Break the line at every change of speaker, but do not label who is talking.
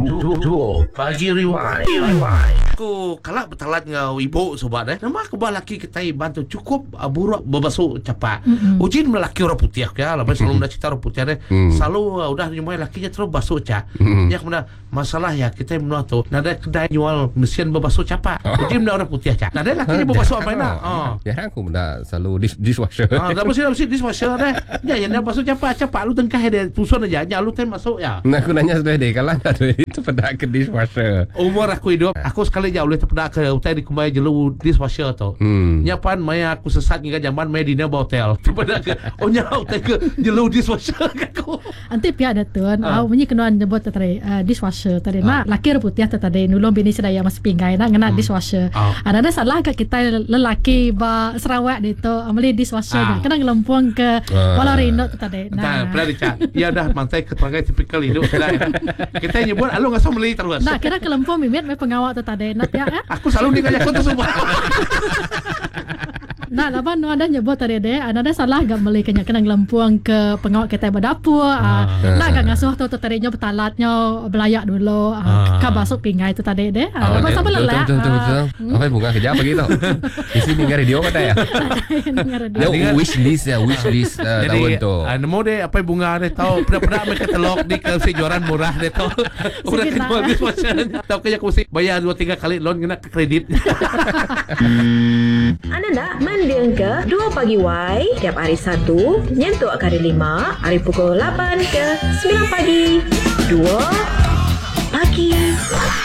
Duo Pagi Rewind. Aku kalak bertalat ngau ibu sobat nama aku laki kita bantu cukup buruk berbasuh capak. Ujin melaki orang putih ya, lepas selalu dah cerita orang putih selalu udah nyumai lakinya terus basuh cak. Ya kemudian masalah ya kita menua tu nada kedai jual mesin berbasuh capak. Ujin orang putih cak. Nada lakinya berbasuh apa nak?
Ya aku dah selalu dishwasher.
Dah mesti dishwasher deh. Ya yang basuh capak lu tengkah dia pusun aja, lu tem masuk ya.
Nah aku nanya sudah deh kalau ada itu pada ke dishwasher.
Umur aku hidup, aku sekali jauh boleh terpedak ke hotel di kumai jelu dishwasher tu. Nyapan maya aku sesat hingga zaman maya di nama hotel. Terpedak ke hotel ke jelu dishwasher aku.
Anti pihak ada tuan, punya kenuan nyebut tadi dishwasher tadi. Nak laki putih tadi nulung bini sedaya masih pinggai nak ngena dishwasher. Ada salah ke kita lelaki ba Sarawak itu amali dishwasher nak kena ngelempung ke Kuala Rino tadi.
Nah, pernah dicak. Ya dah mantai keterangan tipikal hidup kita nyebut alu ngasih meli terus.
Nah, kira kelempung mimit mai pengawal tu tadi. Nak ya.
Aku selalu nih kau tu semua.
Nah, laban nu ada nyebut tadi deh, ada salah gak meli kena ngelempung ke pengawal kita berdapur. Nak gak ngasuh tu tadinya betalatnya belayak dulu. Ka basuk pingai tu tadi deh. Laban sampai lelah.
Betul. Apa bunga kerja begitu? Di sini dengar radio kata ya. Dia wish list tahun tu.
Nemu deh apa bunga deh tahu pernah mereka telok di kejuaraan murah deh tahu. Udah kedua dishwasher. Tahu kayak aku mesti bayar 2-3 kali loan kena ke kredit.
Anda nak mendiang ke 2 Pagi Y tiap hari Sabtu nyentuh ke hari 5 hari pukul 8 ke 9 pagi 2 Pagi